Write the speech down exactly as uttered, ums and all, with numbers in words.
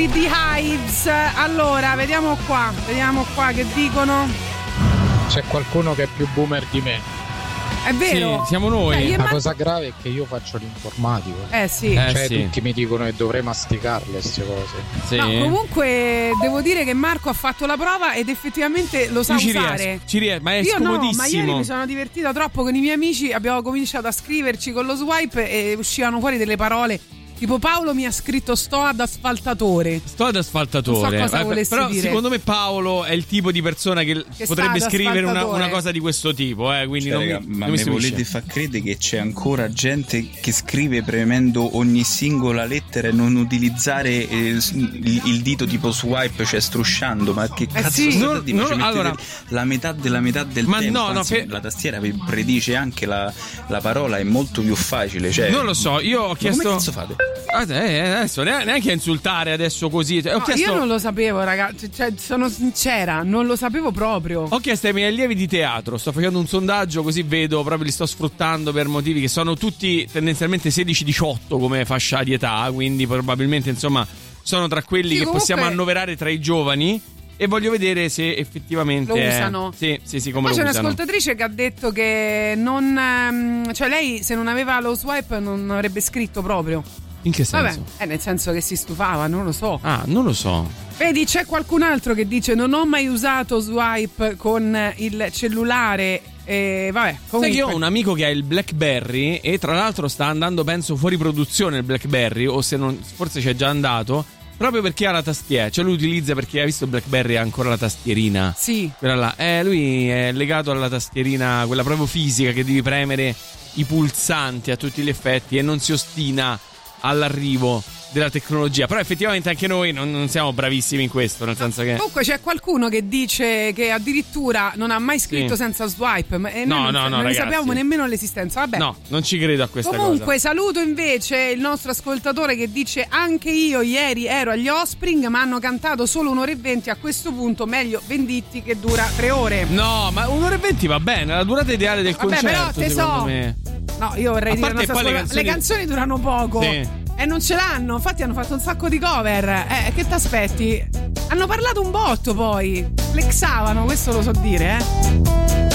di Hives. Allora, vediamo qua, vediamo qua che dicono. C'è qualcuno che è più boomer di me. È vero, sì, siamo noi. La Mar- cosa grave è che io faccio l'informatico. Eh sì. Eh, cioè sì. tutti mi dicono che dovrei masticarle queste cose. Sì. No, comunque devo dire che Marco ha fatto la prova ed effettivamente lo sa Io ci usare. riesco, ci riesco, ma è Io no, scomodissimo. ma ieri mi sono divertita troppo con i miei amici, abbiamo cominciato a scriverci con lo swipe e uscivano fuori delle parole tipo Paolo mi ha scritto sto ad asfaltatore. Sto ad asfaltatore. Non so cosa Vabbè, volessi però dire. secondo me Paolo è il tipo di persona che, Che potrebbe sta ad scrivere una, asfaltatore. una cosa di questo tipo, eh, quindi Cioè, non raga, mi, ma non mi mi volete stupisce. far credere che c'è ancora gente che scrive premendo ogni singola lettera e non utilizzare eh, il, il dito tipo swipe, cioè strusciando? Ma che Eh cazzo sì. state Non- a dire? non- Ci mettete allora- la metà della metà del Ma tempo, no, no, anzi, fe- la tastiera vi predice anche la, la parola, è molto più facile, cioè, Non lo so, io ho ma chiesto. come cazzo fate? Ah, eh, adesso neanche neanche a insultare adesso così. Ho No, chiesto. io non lo sapevo, ragazzi, cioè sono sincera, non lo sapevo proprio. Ho chiesto ai miei allievi di teatro, sto facendo un sondaggio così vedo, proprio li sto sfruttando per motivi che sono tutti tendenzialmente sedici diciotto come fascia di età, quindi probabilmente insomma sono tra quelli Sì, che comunque- possiamo annoverare tra i giovani e voglio vedere se effettivamente Lo è- usano. Sì, sì, sì, come Poi lo c'è usano. un'ascoltatrice che ha detto che non ehm, cioè lei se non aveva lo swipe non avrebbe scritto proprio. In che Vabbè, senso? eh, nel senso che si stufava, non lo so. Ah, non lo so. Vedi, c'è qualcun altro che dice non ho mai usato swipe con il cellulare e vabbè, comunque. Sai che io ho un amico che ha il BlackBerry e tra l'altro sta andando penso fuori produzione il BlackBerry o se non forse c'è già andato proprio perché ha la tastiera, cioè lui utilizza perché ha visto il BlackBerry ha ancora la tastierina. Sì. Quella là. Eh, lui è legato alla tastierina, quella proprio fisica che devi premere i pulsanti a tutti gli effetti e non si ostina all'arrivo della tecnologia. Però effettivamente anche noi non, non siamo bravissimi in questo, nel senso che Comunque c'è qualcuno che dice che addirittura non ha mai scritto Sì. senza swipe ma- e No, noi non, no, no, non ne ragazzi. sappiamo nemmeno l'esistenza. Vabbè. no, non ci credo a questa Comunque cosa. saluto invece il nostro ascoltatore che dice anche io ieri ero agli Offspring ma hanno cantato solo un'ora e venti, a questo punto meglio Venditti che dura tre ore. No, ma un'ora e venti va bene, la durata ideale del Vabbè, però, concerto tesoro, secondo me. No, io vorrei A dire parte una poi le scuola- canzoni- le canzoni durano poco. Sì. E non ce l'hanno, infatti hanno fatto un sacco di cover. Eh, che t'aspetti? Hanno parlato un botto poi. Flexavano, questo lo so dire, eh.